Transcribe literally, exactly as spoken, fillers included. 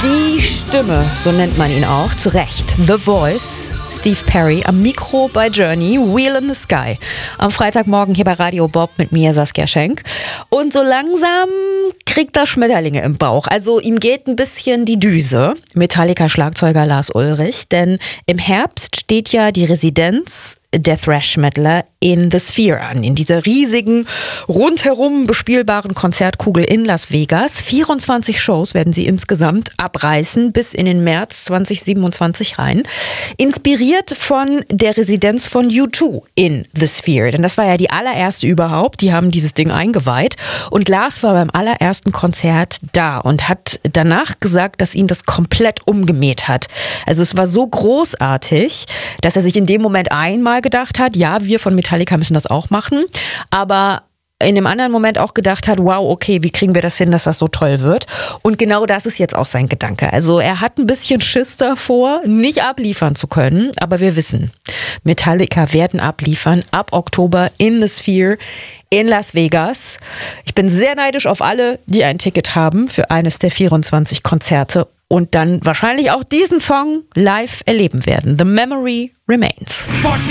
Die Stimme, so nennt man ihn auch, zu Recht. The Voice, Steve Perry, am Mikro bei Journey, Wheel in the Sky. Am Freitagmorgen hier bei Radio Bob mit mir, Saskia Schenk. Und so langsam kriegt er Schmetterlinge im Bauch. Also ihm geht ein bisschen die Düse. Metallica-Schlagzeuger Lars Ulrich. Denn im Herbst steht ja die Residenz der Thrash-Metaler in The Sphere an, in dieser riesigen, rundherum bespielbaren Konzertkugel in Las Vegas. vierundzwanzig Shows werden sie insgesamt abreißen bis in den März zwanzig siebenundzwanzig rein. Inspiriert von der Residenz von U zwei in The Sphere, denn das war ja die allererste überhaupt. Die haben dieses Ding eingeweiht und Lars war beim allerersten Konzert da und hat danach gesagt, dass ihn das komplett umgemäht hat. Also es war so großartig, dass er sich in dem Moment einmal gedacht hat, ja, wir von Metallica müssen das auch machen, aber in dem anderen Moment auch gedacht hat, wow, okay, wie kriegen wir das hin, dass das so toll wird? Und genau das ist jetzt auch sein Gedanke. Also er hat ein bisschen Schiss davor, nicht abliefern zu können, aber wir wissen, Metallica werden abliefern ab Oktober in The Sphere in Las Vegas. Ich bin sehr neidisch auf alle, die ein Ticket haben für eines der vierundzwanzig Konzerte und dann wahrscheinlich auch diesen Song live erleben werden. The Memory Remains.